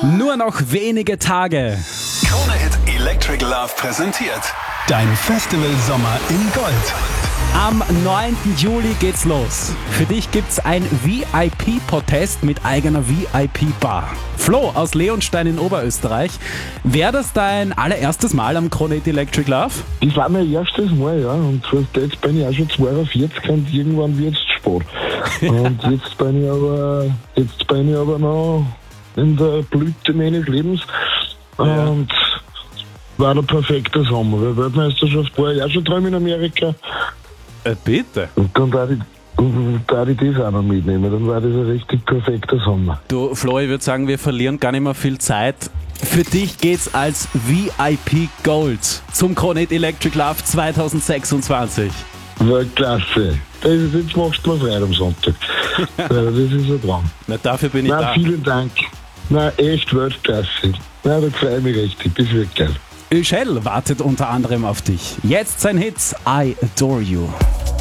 Nur noch wenige Tage. Krone-Hit Electric Love präsentiert dein Festival-Sommer in Gold. Am 9. Juli geht's los. Für dich gibt's ein VIP-Protest mit eigener VIP-Bar. Flo aus Leonstein in Oberösterreich. Wäre das dein allererstes Mal am Krone-Hit Electric Love? Das war mein erstes Mal, ja. Und jetzt bin ich auch schon 42 und irgendwann wird's spät. Und jetzt bin ich aber noch in der Blüte meines Lebens. Und war der perfekte Sommer. Weil Weltmeisterschaft war ja schon dran in Amerika. Bitte. Und dann da ich das auch noch mitnehmen. Dann war das ein richtig perfekter Sommer. Du, Flo, ich würde sagen, wir verlieren gar nicht mehr viel Zeit. Für dich geht's als VIP Gold zum Krone-Hit Electric Love 2026. Klasse. Jetzt machst du mir frei am Sonntag. Das ist ein Traum. Na, dafür bin ich da. Vielen Dank. Echt Weltklasse. Da freue ich mich richtig. Das wird geil. Üschel wartet unter anderem auf dich. Jetzt sein Hit I Adore You.